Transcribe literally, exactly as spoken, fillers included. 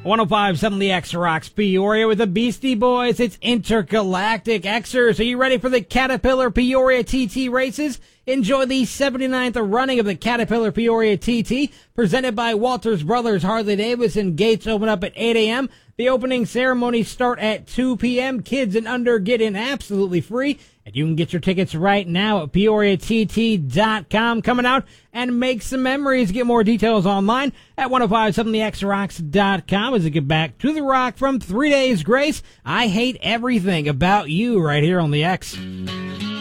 one oh five point seven The X rocks Peoria with the Beastie Boys. It's Intergalactic Xers. Are you ready for the Caterpillar Peoria T T races? Enjoy the seventy-ninth running of the Caterpillar Peoria T T, presented by Walters Brothers Harley Davidson. Gates open up at eight a.m. The opening ceremonies start at two p.m. Kids and under get in absolutely free. And you can get your tickets right now at peoria t t dot com. Coming out and make some memories. Get more details online at one oh five point seven the x rocks dot com. As we get back to the rock from Three Days Grace, I Hate Everything About You right here on the X.